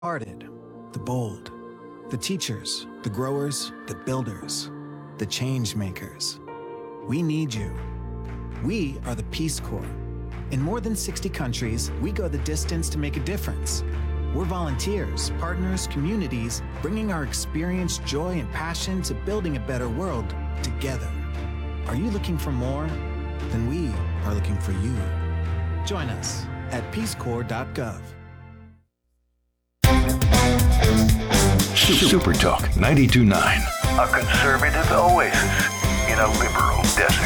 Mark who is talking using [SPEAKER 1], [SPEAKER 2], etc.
[SPEAKER 1] Hearted, the bold, the teachers, the growers, the builders, the change makers. We need you. We are the Peace Corps. In more than 60 countries, we go the distance to make a difference. We're volunteers, partners, communities, bringing our experience, joy, and passion to building a better world together. Are you looking for more? Then we are looking for you. Join us at peacecorps.gov.
[SPEAKER 2] Super Talk 92.9, a conservative oasis in a liberal desert.